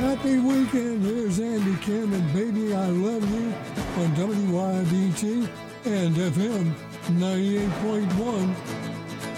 Happy weekend. Here's Andy Kim and Baby I Love You on WYBT and FM 98.1